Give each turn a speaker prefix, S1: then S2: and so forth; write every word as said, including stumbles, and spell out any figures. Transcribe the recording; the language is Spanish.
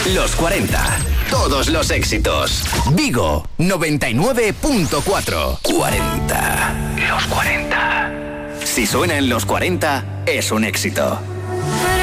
S1: Los cuarenta. Todos los éxitos. Vigo noventa y nueve punto cuatro. cuarenta. Los cuarenta. Si suena en los cuarenta, es un éxito.